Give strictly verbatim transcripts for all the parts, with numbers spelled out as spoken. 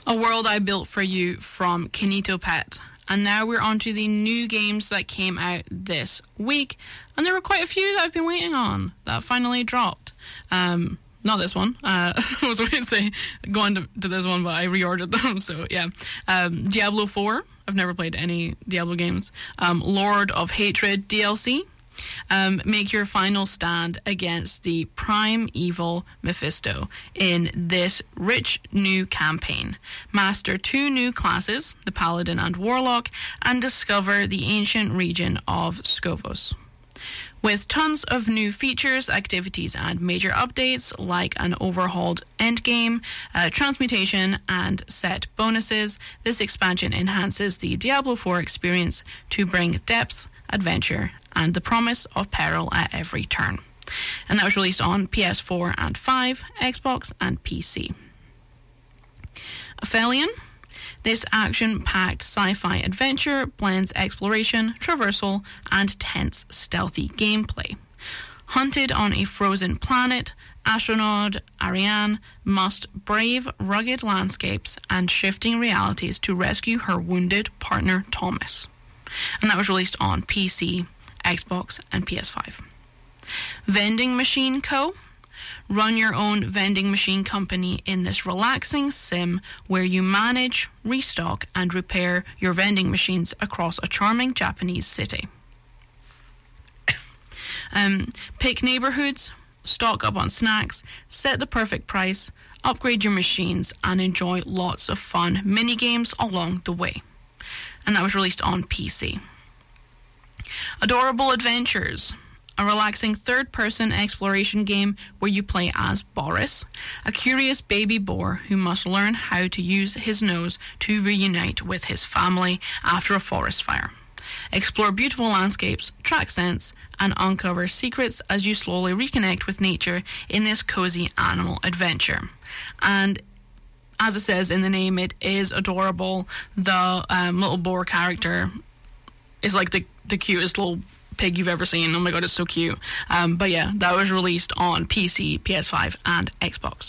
A World I Built for You from Kinito Pet. And now we're on to the new games that came out this week. And there were quite a few that I've been waiting on that finally dropped. Um, not this one. Uh, I was going to say go on to, to this one, but I reordered them. So, yeah. Um, Diablo four. I've never played any Diablo games. Um, Lord of Hatred D L C. Um, make your final stand against the primeval Mephisto in this rich new campaign. Master two new classes, the Paladin and Warlock, and discover the ancient region of Skovos. With tons of new features, activities, and major updates like an overhauled endgame, uh, transmutation, and set bonuses, this expansion enhances the Diablo four experience to bring depth, adventure, and the promise of peril at every turn. And that was released on P S four and five, Xbox, and P C. Aphelion. This action-packed sci-fi adventure blends exploration, traversal, and tense, stealthy gameplay. Hunted on a frozen planet, astronaut Ariane must brave rugged landscapes and shifting realities to rescue her wounded partner Thomas. And that was released on P C, Xbox, and P S five. Vending Machine Co. Run your own vending machine company in this relaxing sim where you manage, restock, and repair your vending machines across a charming Japanese city. um, pick neighborhoods, stock up on snacks, set the perfect price, upgrade your machines, and enjoy lots of fun mini-games along the way. And that was released on P C. Adorable Adventures. A relaxing third-person exploration game where you play as Boris, a curious baby boar who must learn how to use his nose to reunite with his family after a forest fire. Explore beautiful landscapes, track scents, and uncover secrets as you slowly reconnect with nature in this cozy animal adventure. And as it says in the name, it is adorable. The um, little boar character is like the, the cutest little pig you've ever seen. Oh my god, it's so cute. Um, but yeah, that was released on P C, P S five, and Xbox.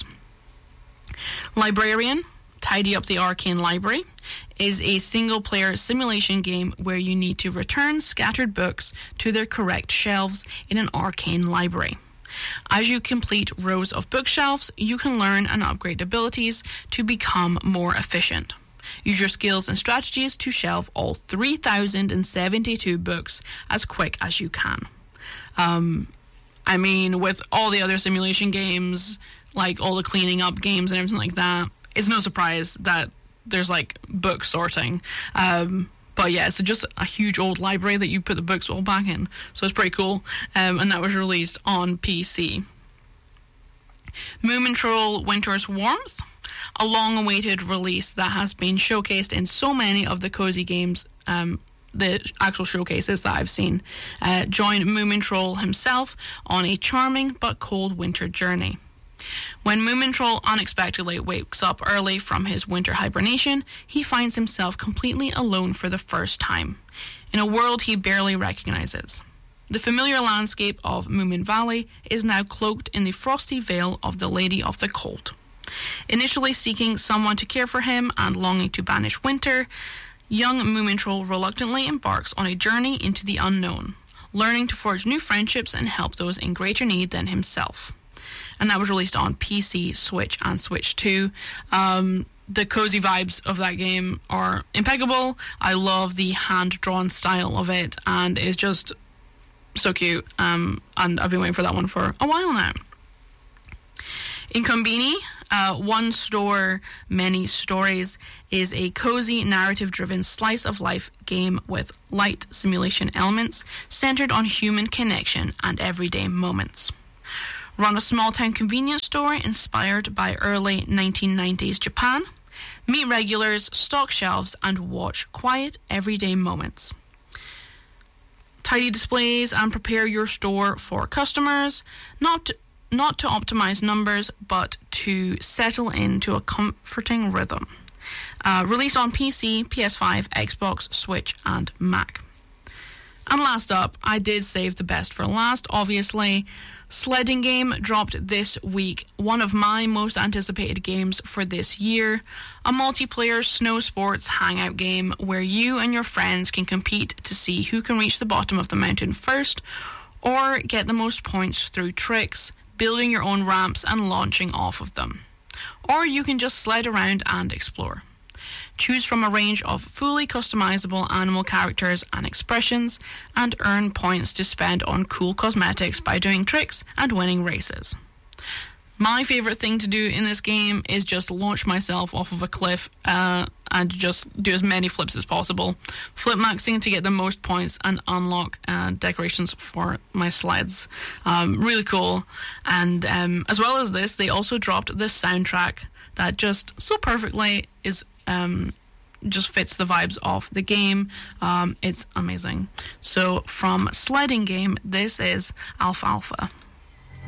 Librarian, Tidy Up the Arcane Library, is a single-player simulation game where you need to return scattered books to their correct shelves in an arcane library. As you complete rows of bookshelves, you can learn and upgrade abilities to become more efficient. Use your skills and strategies to shelve all three thousand seventy-two books as quick as you can. Um, I mean, with all the other simulation games, like all the cleaning up games and everything like that, it's no surprise that there's like book sorting. Um, but yeah, it's just a huge old library that you put the books all back in. So it's pretty cool. Um, and that was released on P C. Moomin Troll Winter's Warmth. A long-awaited release that has been showcased in so many of the cozy games, um, the actual showcases that I've seen. Uh, join Moomin Troll himself on a charming but cold winter journey. When Moomin Troll unexpectedly wakes up early from his winter hibernation, he finds himself completely alone for the first time, in a world he barely recognizes. The familiar landscape of Moomin Valley is now cloaked in the frosty veil of the Lady of the Cold. Initially seeking someone to care for him and longing to banish winter, young Moomin Troll reluctantly embarks on a journey into the unknown, learning to forge new friendships and help those in greater need than himself. And that was released on P C, Switch, and Switch two. Um, the cozy vibes of that game are impeccable. I love the hand-drawn style of it, and it's just so cute. Um, and I've been waiting for that one for a while now. Incombini, uh, One Store, Many Stories, is a cozy, narrative-driven slice-of-life game with light simulation elements centered on human connection and everyday moments. Run a small-town convenience store inspired by early nineteen nineties Japan. Meet regulars, stock shelves, and watch quiet, everyday moments. Tidy displays and prepare your store for customers, not to Not to optimize numbers, but to settle into a comforting rhythm. Uh, released on P C, P S five, Xbox, Switch, and Mac. And last up, I did save the best for last, obviously. Sledding Game dropped this week, one of my most anticipated games for this year. A multiplayer snow sports hangout game where you and your friends can compete to see who can reach the bottom of the mountain first, or get the most points through tricks, building your own ramps and launching off of them. Or you can just sled around and explore. Choose from a range of fully customizable animal characters and expressions, and earn points to spend on cool cosmetics by doing tricks and winning races. My favourite thing to do in this game is just launch myself off of a cliff uh, and just do as many flips as possible. Flip maxing to get the most points and unlock uh, decorations for my sleds. Um, really cool. And um, as well as this, they also dropped this soundtrack that just so perfectly is um, just fits the vibes of the game. Um, it's amazing. So from Sledding Game, this is Alfalfa.